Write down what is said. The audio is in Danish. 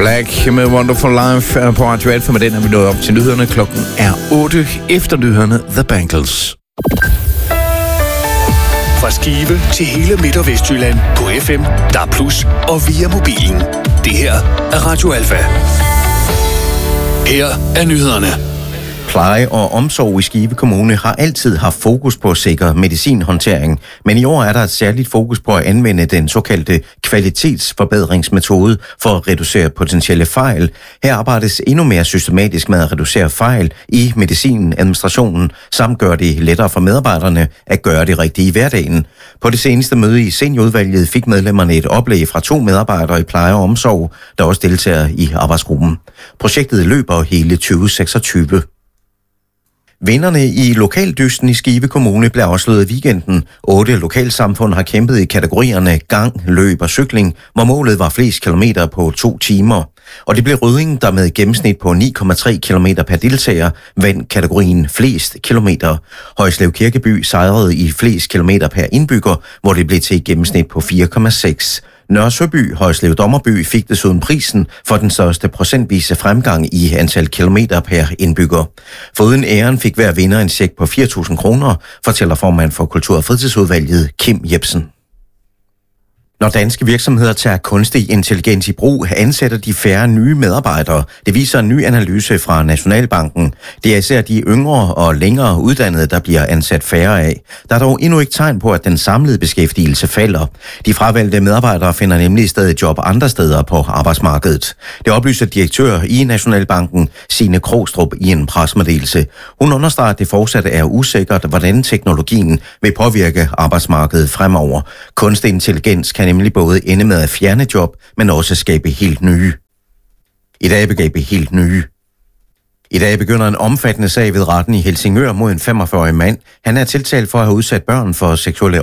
Black med Wonderful Life på Radio Alfa. Med den er vi nået op til nyhederne. Klokken er 8 efter nyhederne The Bangles. Fra Skive til hele Midt- og Vestjylland på FM, DAB+, og via mobilen. Det her er Radio Alfa. Her er nyhederne. Pleje og omsorg i Skive Kommune har altid haft fokus på at sikre medicinhåndtering, men i år er der et særligt fokus på at anvende den såkaldte kvalitetsforbedringsmetode for at reducere potentielle fejl. Her arbejdes endnu mere systematisk med at reducere fejl i medicinadministrationen, samt gøre det lettere for medarbejderne at gøre det rigtige i hverdagen. På det seneste møde i seniorudvalget fik medlemmerne et oplæg fra 2 medarbejdere i pleje og omsorg, der også deltager i arbejdsgruppen. Projektet løber hele 2026. Vinderne i lokaldysten i Skive Kommune blev afsløret i weekenden. 8 lokalsamfund har kæmpet i kategorierne gang, løb og cykling, hvor målet var flest kilometer på 2 timer. Og det blev Rødding, der med et gennemsnit på 9,3 km per deltager vandt kategorien flest kilometer. Højslev Kirkeby sejrede i flest kilometer per indbygger, hvor det blev til et gennemsnit på 4,6. Nørre Søby, Højslev Dommerby fik desuden prisen for den største procentvise fremgang i antal kilometer per indbygger. Foruden æren fik hver vinder en check på 4.000 kroner, fortæller formand for Kultur- og Fritidsudvalget Kim Jebsen. Når danske virksomheder tager kunstig intelligens i brug, ansætter de færre nye medarbejdere. Det viser en ny analyse fra Nationalbanken. Det er især de yngre og længere uddannede, der bliver ansat færre af. Der er dog endnu ikke tegn på, at den samlede beskæftigelse falder. De fravalgte medarbejdere finder nemlig stadig job andre steder på arbejdsmarkedet. Det oplyser direktør i Nationalbanken, Signe Krogstrup, i en pressemeddelelse. Hun understreger, at det fortsat er usikkert, hvordan teknologien vil påvirke arbejdsmarkedet fremover. Kunstig intelligens kan nemlig både ende med at fjerne job, men også skabe helt nye. I dag begynder en omfattende sag ved retten i Helsingør mod en 45-årig mand. Han er tiltalt for at have udsat børn for seksuelle